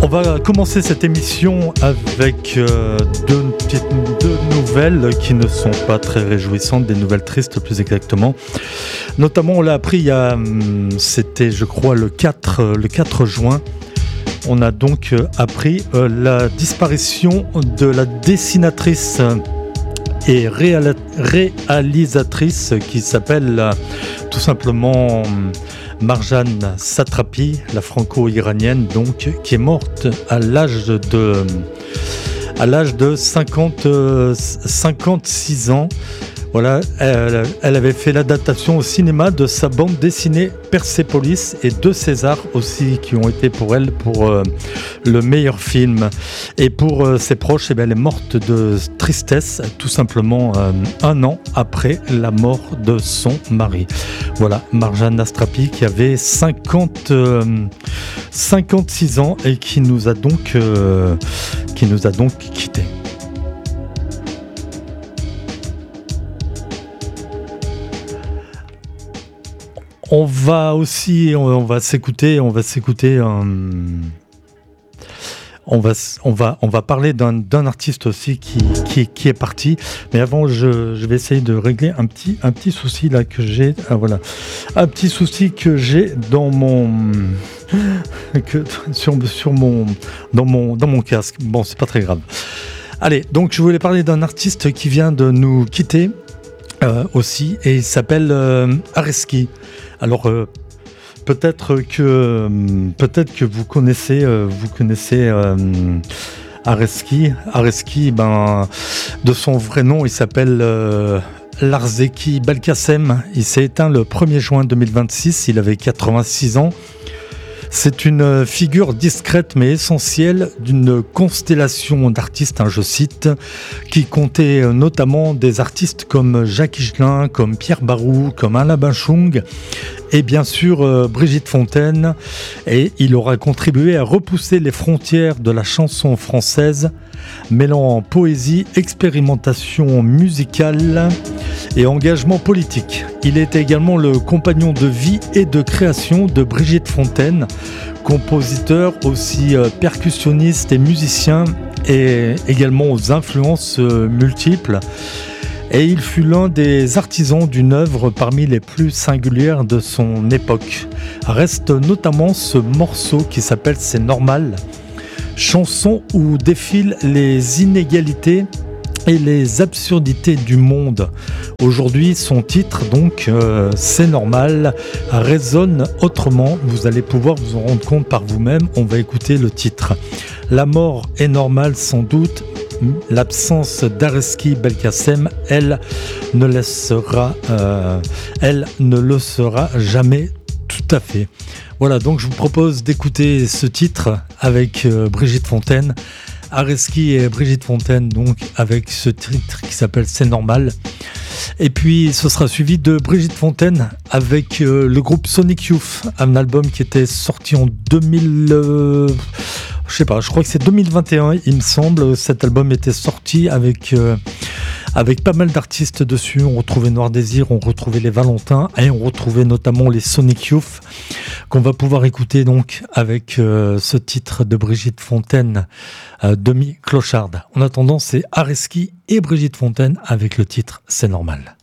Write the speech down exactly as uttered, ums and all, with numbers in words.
On va commencer cette émission avec euh, deux, petites, deux nouvelles qui ne sont pas très réjouissantes, des nouvelles tristes plus exactement. Notamment, on l'a appris il y a, c'était je crois le quatre, le quatre juin. On a donc appris euh, la disparition de la dessinatrice et réal- réalisatrice qui s'appelle euh, tout simplement Marjane Satrapi, la franco-iranienne, donc, qui est morte à l'âge de, à l'âge de cinquante, cinquante-six ans. Voilà, elle, elle avait fait l'adaptation au cinéma de sa bande dessinée Persépolis et deux Césars aussi qui ont été pour elle pour euh, le meilleur film. Et pour euh, ses proches, eh bien, elle est morte de tristesse tout simplement euh, un an après la mort de son mari. Voilà, Marjane Satrapi qui avait cinquante, euh, cinquante-six ans et qui nous a donc, euh, qui nous a donc quittés. On va aussi, on va s'écouter, on va s'écouter, euh, on va, on va, on va parler d'un, d'un artiste aussi qui, qui, qui est parti. Mais avant, je, je vais essayer de régler un petit, un petit souci là que j'ai. Ah, voilà, un petit souci que j'ai dans mon, que, sur, sur mon, dans mon, dans mon casque. Bon, c'est pas très grave. Allez, donc je voulais parler d'un artiste qui vient de nous quitter euh, aussi, et il s'appelle euh, Areski. Alors euh, peut-être que euh, peut-être que vous connaissez euh, vous connaissez euh, Areski. Areski, ben de son vrai nom, il s'appelle euh, Larzeki Belkacem. Il s'est éteint le premier juin deux mille vingt-six. Il avait quatre-vingt-six ans. C'est une figure discrète mais essentielle d'une constellation d'artistes, hein, je cite, qui comptait notamment des artistes comme Jacques Higelin, comme Pierre Barou, comme Alain Bachung et bien sûr euh, Brigitte Fontaine. Et il aura contribué à repousser les frontières de la chanson française, mêlant poésie, expérimentation musicale et engagement politique. Il était également le compagnon de vie et de création de Brigitte Fontaine, compositeur, aussi euh, percussionniste et musicien, et également aux influences euh, multiples. Et il fut l'un des artisans d'une œuvre parmi les plus singulières de son époque. Reste notamment ce morceau qui s'appelle « C'est normal », chanson où défilent les inégalités et les absurdités du monde. Aujourd'hui, son titre, donc, euh, C'est normal, résonne autrement. Vous allez pouvoir vous en rendre compte par vous-même. On va écouter le titre. La mort est normale, sans doute. L'absence d'Areski Belkacem, elle ne laissera, euh, elle ne le sera jamais tout à fait. Voilà, donc je vous propose d'écouter ce titre avec euh, Brigitte Fontaine. Areski et Brigitte Fontaine, donc avec ce titre qui s'appelle C'est normal. Et puis ce sera suivi de Brigitte Fontaine avec euh, le groupe Sonic Youth, un album qui était sorti en deux mille, euh, je sais pas, je crois que c'est deux mille vingt et un, il me semble. Cet album était sorti avec euh, avec pas mal d'artistes dessus. On retrouvait Noir Désir, on retrouvait les Valentins et on retrouvait notamment les Sonic Youth, qu'on va pouvoir écouter donc avec euh, ce titre de Brigitte Fontaine, euh, Demi-Clocharde. En attendant, c'est Areski et Brigitte Fontaine avec le titre C'est normal.